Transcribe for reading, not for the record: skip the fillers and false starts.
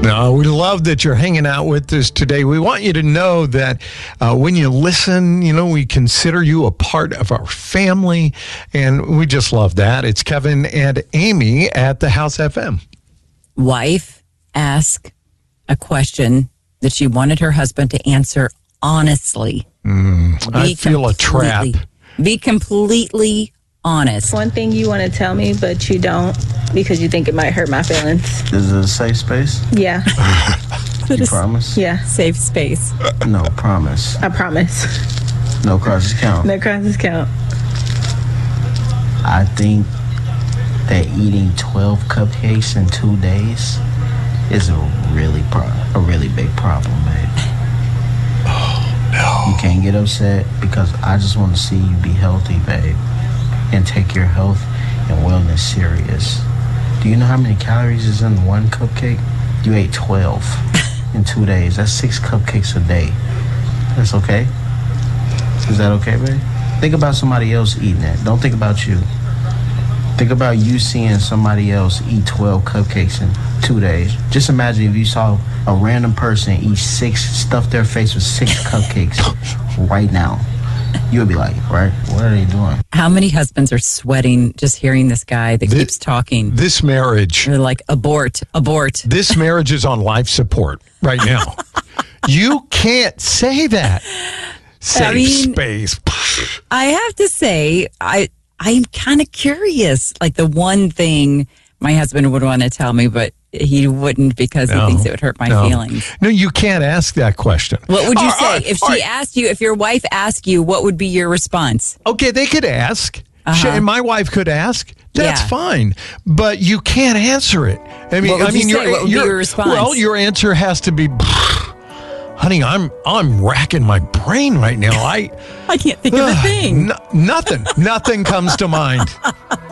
No, we love that you're hanging out with us today. We want you to know that when you listen, we consider you a part of our family, and we just love that. It's Kevin and Amy at the House FM. Wife asked a question that she wanted her husband to answer honestly. I feel a trap. Be completely honest. One thing you want to tell me, but you don't because you think it might hurt my feelings. Is it a safe space? Yeah. You promise? Yeah. Safe space. No, promise. I promise. No crosses count. No crosses count. I think that eating 12 cupcakes in 2 days is a really big problem, babe. No. You can't get upset because I just want to see you be healthy, babe, and take your health and wellness serious. Do you know how many calories is in one cupcake? You ate 12 in 2 days. That's 6 cupcakes a day. That's okay? Is that okay, babe? Think about somebody else eating it. Don't think about you. Think about you seeing somebody else eat 12 cupcakes in 2 days. Just imagine if you saw a random person eat 6, stuff their face with 6 cupcakes right now. You would be like, right, what are they doing? How many husbands are sweating just hearing this guy that keeps talking? This marriage. They're like, abort. This marriage is on life support right now. You can't say that. Safe space. I have to say, I'm kind of curious. Like the one thing my husband would want to tell me, but he wouldn't because he thinks it would hurt my feelings. No, you can't ask that question. What would you say if she asked you, if your wife asked you, what would be your response? Okay, they could ask. And my wife could ask. That's fine. But you can't answer it. What would you say? What would be your response? Well, your answer has to be, honey, I'm racking my brain right now. I can't think of a thing. Nothing comes to mind.